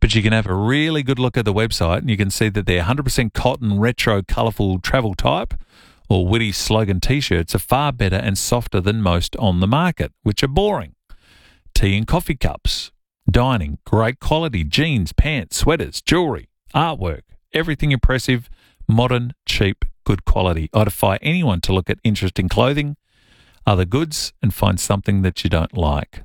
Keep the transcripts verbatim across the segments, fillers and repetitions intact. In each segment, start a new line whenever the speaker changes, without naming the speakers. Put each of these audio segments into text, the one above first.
But you can have a really good look at the website and you can see that their one hundred percent cotton, retro, colourful travel type or witty slogan T-shirts are far better and softer than most on the market, which are boring. Tea and coffee cups, dining, great quality, jeans, pants, sweaters, jewellery, artwork, everything impressive, modern, cheap, good quality. I defy anyone to look at interesting clothing, other goods, and find something that you don't like.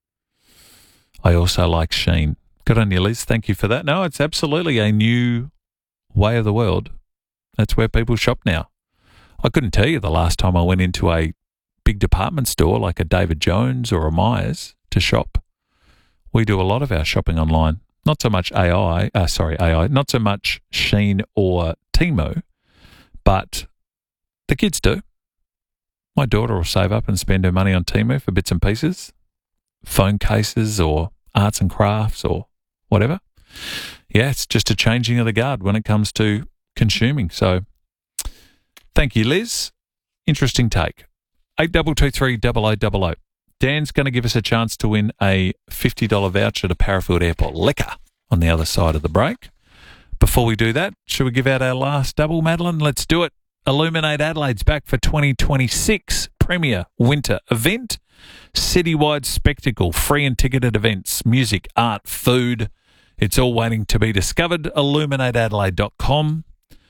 I also like Shein. Good on you, Liz. Thank you for that. No, it's absolutely a new way of the world. That's where people shop now. I couldn't tell you the last time I went into a big department store like a David Jones or a Myers to shop. We do a lot of our shopping online. Not so much A I, uh, sorry, A I, not so much Shein or Temu, but the kids do. My daughter will save up and spend her money on Temu for bits and pieces, phone cases or arts and crafts or whatever. Yeah, it's just a changing of the guard when it comes to consuming. So thank you, Liz. Interesting take. eight two two three double oh double oh. Dan's going to give us a chance to win a fifty dollars voucher to Parafield Airport Liquor on the other side of the break. Before we do that, should we give out our last double, Madeline? Let's do it. Illuminate Adelaide's back for twenty twenty-six Premier Winter Event. Citywide spectacle, free and ticketed events, music, art, food. It's all waiting to be discovered. illuminate adelaide dot com.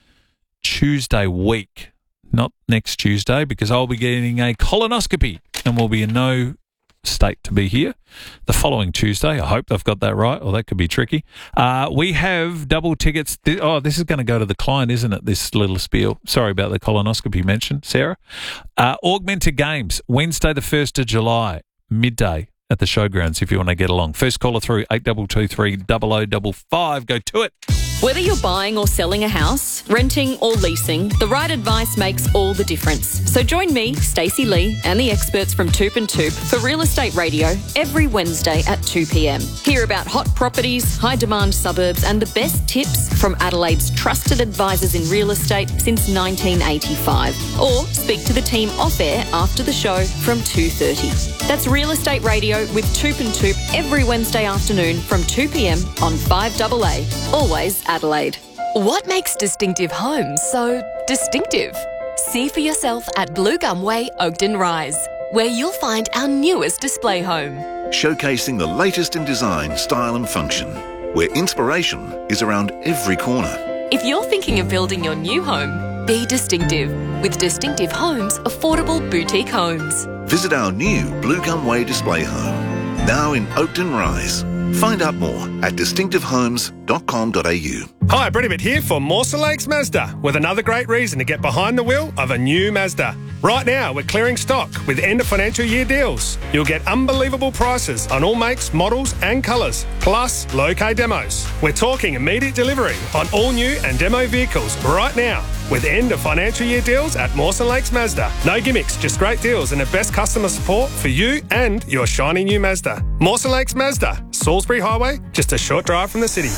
Tuesday week. Not next Tuesday because I'll be getting a colonoscopy and will be in no state to be here. The following Tuesday, I hope they've got that right, or that could be tricky. Uh, we have double tickets. Th- oh, this is going to go to the client, isn't it, this little spiel? Sorry about the colonoscopy mention, Sarah. Uh, Augmented Games, Wednesday the first of July, midday at the showgrounds if you want to get along. First caller through, eight two two three double oh double five. Go to it.
Whether you're buying or selling a house, renting or leasing, the right advice makes all the difference. So join me, Stacey Lee, and the experts from Toop and Toop for Real Estate Radio every Wednesday at two p.m. Hear about hot properties, high-demand suburbs, and the best tips from Adelaide's trusted advisors in real estate since nineteen eighty-five. Or speak to the team off-air after the show from two thirty. That's Real Estate Radio with Toop and Toop every Wednesday afternoon from two p.m. on five A A. Always Adelaide.
What makes Distinctive Homes so distinctive? See for yourself at Blue Gum Way, Oakden Rise, where you'll find our newest display home.
Showcasing the latest in design, style and function, where inspiration is around every corner.
If you're thinking of building your new home, be distinctive with Distinctive Homes Affordable Boutique Homes.
Visit our new Blue Gum Way display home, now in Oakden Rise. Find out more at distinctive homes dot com dot a u.
Hi, Brady Bit here for Mawson Lakes Mazda with another great reason to get behind the wheel of a new Mazda. Right now, we're clearing stock with end of financial year deals. You'll get unbelievable prices on all makes, models and colours, plus low-K demos. We're talking immediate delivery on all new and demo vehicles right now with end of financial year deals at Mawson Lakes Mazda. No gimmicks, just great deals and the best customer support for you and your shiny new Mazda. Mawson Lakes Mazda, Salisbury Highway, just a short drive from the city.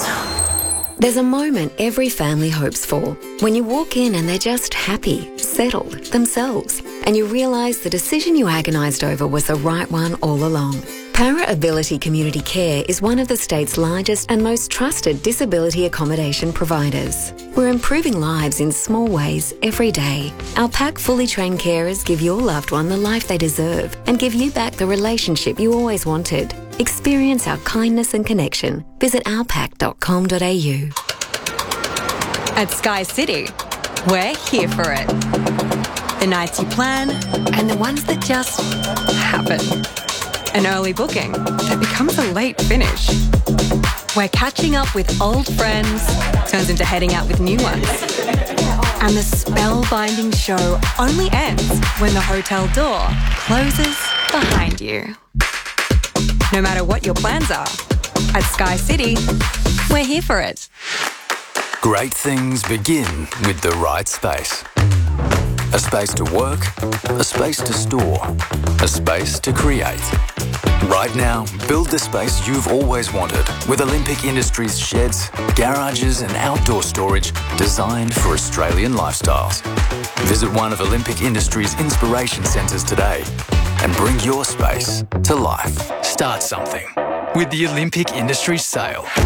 There's a moment every family hopes for when you walk in and they're just happy, settled, themselves, and you realise the decision you agonised over was the right one all along. Para Ability Community Care is one of the state's largest and most trusted disability accommodation providers. We're improving lives in small ways every day. Our pack fully trained carers give your loved one the life they deserve and give you back the relationship you always wanted. Experience our kindness and connection. Visit our pack dot com dot a u.
At Sky City, we're here for it. The nights you plan and the ones that just happen. An early booking that becomes a late finish. Where catching up with old friends turns into heading out with new ones. And the spellbinding show only ends when the hotel door closes behind you. No matter what your plans are, at Sky City, we're here for it.
Great things begin with the right space. A space to work, a space to store, a space to create. Right now, build the space you've always wanted with Olympic Industries sheds, garages and outdoor storage designed for Australian lifestyles. Visit one of Olympic Industries' inspiration centres today and bring your space to life. Start something with the Olympic Industries sale.